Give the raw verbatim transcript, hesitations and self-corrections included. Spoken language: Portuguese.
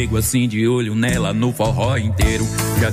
nego assim de olho nela no forró inteiro. Já